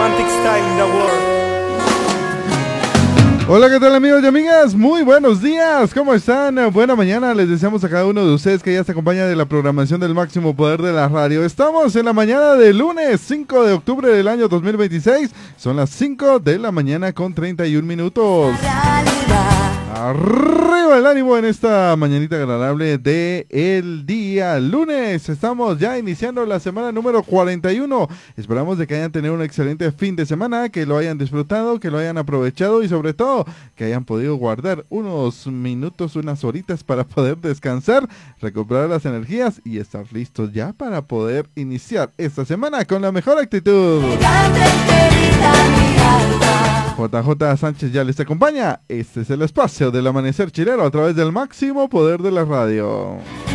romantic style in the world. Hola, ¿qué tal amigos y amigas? Muy buenos días, ¿cómo están? Buena mañana, les deseamos a cada uno de ustedes que ya se acompaña de la programación del máximo poder de la radio. Estamos en la mañana de lunes 5 de octubre del año 2026, son las 5 de la mañana con 31 minutos. Arriba el ánimo en esta mañanita agradable de el día lunes. Estamos ya iniciando la semana número 41. Esperamos de que hayan tenido un excelente fin de semana, que lo hayan disfrutado, que lo hayan aprovechado y sobre todo que hayan podido guardar unos minutos, unas horitas para poder descansar, recuperar las energías y estar listos ya para poder iniciar esta semana con la mejor actitud. JJ Sánchez ya les acompaña. Este es el espacio del amanecer chileno a través del máximo poder de la radio.